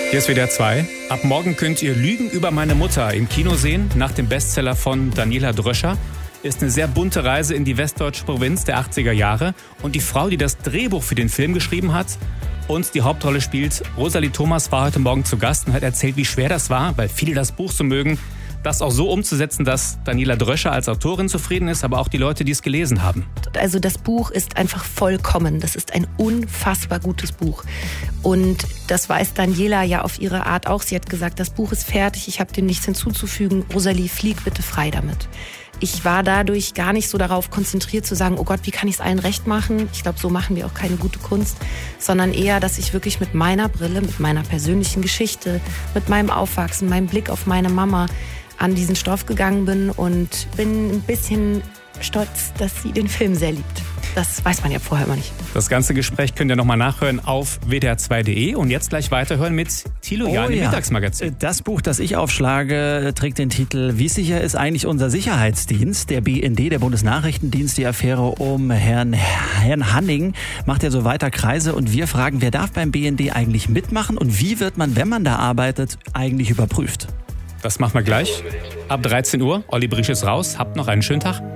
Hier ist WDR 2. Ab morgen könnt ihr Lügen über meine Mutter im Kino sehen, nach dem Bestseller von Daniela Dröscher. Ist eine sehr bunte Reise in die westdeutsche Provinz der 80er Jahre. Und die Frau, die das Drehbuch für den Film geschrieben hat und die Hauptrolle spielt, Rosalie Thomas, war heute Morgen zu Gast und hat erzählt, wie schwer das war, weil viele das Buch so mögen, das auch so umzusetzen, dass Daniela Dröscher als Autorin zufrieden ist, aber auch die Leute, die es gelesen haben. Also das Buch ist einfach vollkommen. Das ist ein unfassbar gutes Buch. Und das weiß Daniela ja auf ihre Art auch. Sie hat gesagt, das Buch ist fertig, ich habe dem nichts hinzuzufügen. Rosalie, flieg bitte frei damit. Ich war dadurch gar nicht so darauf konzentriert zu sagen, oh Gott, wie kann ich es allen recht machen? Ich glaube, so machen wir auch keine gute Kunst. Sondern eher, dass ich wirklich mit meiner Brille, mit meiner persönlichen Geschichte, mit meinem Aufwachsen, meinem Blick auf meine Mama an diesen Stoff gegangen bin und bin ein bisschen stolz, dass sie den Film sehr liebt. Das weiß man ja vorher immer nicht. Das ganze Gespräch könnt ihr nochmal nachhören auf wdr2.de und jetzt gleich weiterhören mit Thilo Jahn im Mittagsmagazin. Das Buch, das ich aufschlage, trägt den Titel Wie sicher ist eigentlich unser Sicherheitsdienst? Der BND, der Bundesnachrichtendienst, die Affäre um Herrn Hanning macht ja so weiter Kreise und wir fragen, wer darf beim BND eigentlich mitmachen und wie wird man, wenn man da arbeitet, eigentlich überprüft? Das machen wir gleich. Ab 13 Uhr. Olli Brisch ist raus. Habt noch einen schönen Tag.